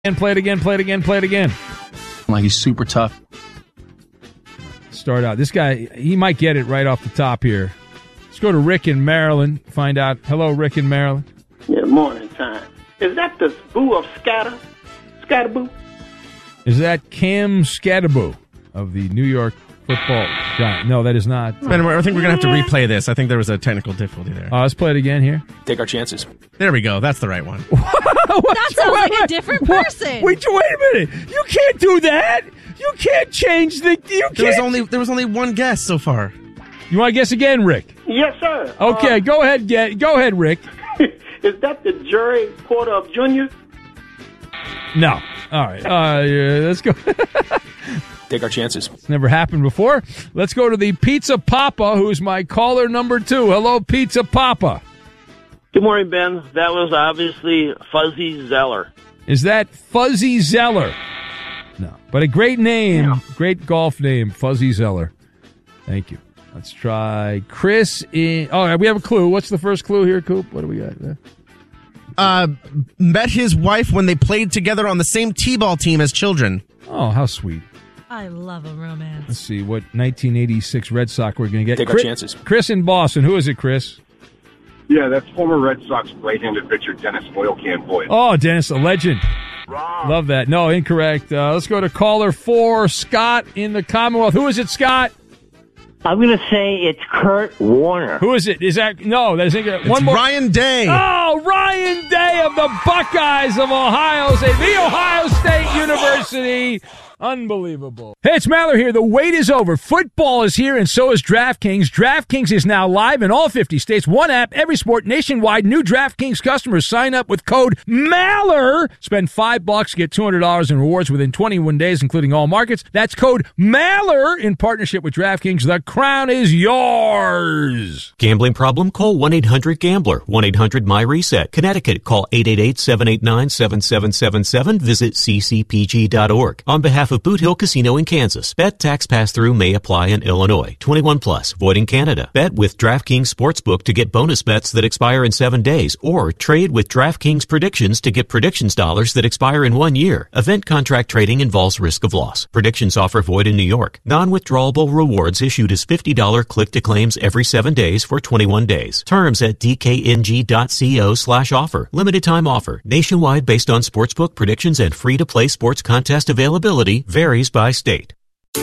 And play it again. Like, he's super tough. Start out. This guy, he might get it right off the top here. Let's go to Rick in Maryland. Find out. Hello, Rick in Maryland. Yeah, morning time. Is that the boo of Scatterboo? Is that Cam Scatterboo of the New York Football Giants? No, that is not. Ben, I think we're going to have to replay this. I think there was a technical difficulty there. Let's play it again here. Take our chances. There we go. That's the right one. That sounds like a different person. Wait a minute. You can't do that. You can't change the... There was only one guess so far. You want to guess again, Rick? Yes, sir. Okay, go ahead, Rick. Is that the Jerry Porter of Junior? No. All right. Let's go. Take our chances. It's never happened before. Let's go to the Pizza Papa, who's my caller number 2. Hello, Pizza Papa. Good morning, Ben. That was obviously Fuzzy Zeller. Is that Fuzzy Zeller? No. But a great name. Yeah. Great golf name, Fuzzy Zeller. Thank you. Let's try Chris in... Oh, we have a clue. What's the first clue here, Coop? What do we got there? Met his wife when they played together on the same T-ball team as children. Oh, how sweet. I love a romance. Let's see what 1986 Red Sox we're going to get. Take our chances. Chris in Boston. Who is it, Chris? Yeah, that's former Red Sox right-handed pitcher Dennis Oil Can Boyd. Oh, Dennis, a legend. Wrong. Love that. No, incorrect. Let's go to caller 4, Scott in the Commonwealth. Who is it, Scott? I'm going to say it's Kurt Warner. Who is it? Is that... No, that is incorrect. It's Ryan Day. Oh, Ryan Day of the Buckeyes of Ohio State. The Ohio State University. Unbelievable. Hey, it's Maller here. The wait is over. Football is here, and so is DraftKings. DraftKings is now live in all 50 states. One app, every sport, nationwide. New DraftKings customers sign up with code MALLER. Spend $5, get $200 in rewards within 21 days, including all markets. That's code MALLER in partnership with DraftKings. The crown is yours. Gambling problem? Call 1-800-GAMBLER. 1-800-MY-RESET. Connecticut, call 888-789-7777. Visit ccpg.org. On behalf of Boot Hill Casino in Kansas. Bet tax pass-through may apply in Illinois. 21 plus. Void in Canada. Bet with DraftKings Sportsbook to get bonus bets that expire in 7 days, or trade with DraftKings Predictions to get predictions dollars that expire in 1 year. Event contract trading involves risk of loss. Predictions offer void in New York. Non-withdrawable rewards issued as $50 click-to-claims every 7 days for 21 days. Terms at dkng.co/offer. Limited time offer. Nationwide based on sportsbook predictions and free-to-play sports contest availability. Varies by state.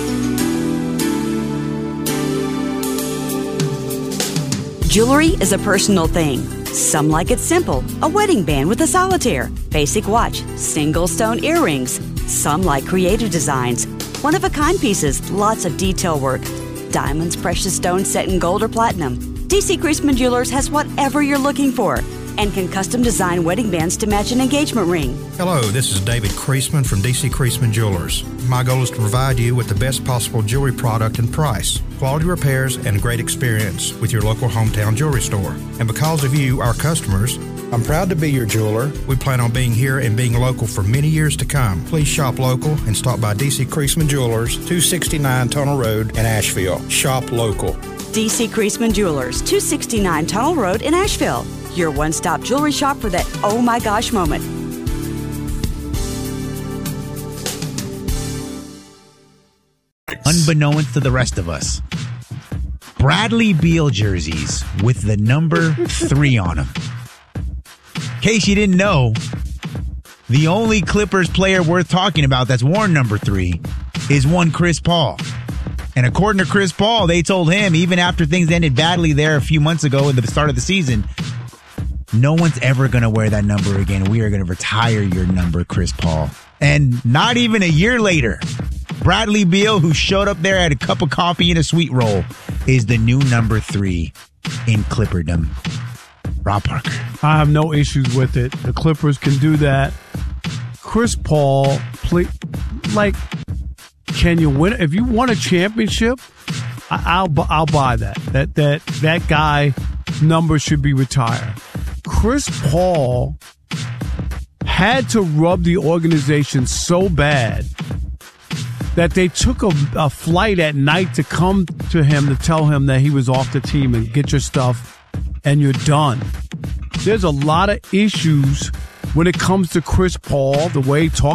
Jewelry is a personal thing. Some like it simple, a wedding band with a solitaire, basic watch, single stone earrings. Some like creative designs, one-of-a-kind pieces, lots of detail work. Diamonds, precious stones set in gold or platinum. DC Creasman Jewelers has whatever you're looking for and can custom design wedding bands to match an engagement ring. Hello, this is David Creasman from DC Creasman Jewelers. My goal is to provide you with the best possible jewelry product and price, quality repairs, and a great experience with your local hometown jewelry store. And because of you, our customers, I'm proud to be your jeweler. We plan on being here and being local for many years to come. Please shop local and stop by DC Creasman Jewelers, 269 Tunnel Road in Asheville. Shop local. DC Creasman Jewelers, 269 Tunnel Road in Asheville. Your one-stop jewelry shop for that oh my gosh moment. Unbeknownst to the rest of us, Bradley Beal jerseys with the number 3 on them. In case you didn't know, the only Clippers player worth talking about that's worn number 3 is one Chris Paul. And according to Chris Paul, they told him, even after things ended badly there a few months ago at the start of the season, no one's ever going to wear that number again. We are going to retire your number, Chris Paul. And not even a year later, Bradley Beal, who showed up there at a cup of coffee and a sweet roll, is the new number 3 in Clipperdom. Rob Parker. I have no issues with it. The Clippers can do that. Chris Paul, can you win? If you won a championship, I'll buy that. That guy number should be retired. Chris Paul had to rub the organization so bad that they took a flight at night to come to him to tell him that he was off the team and get your stuff and you're done. There's a lot of issues when it comes to Chris Paul, the way he talks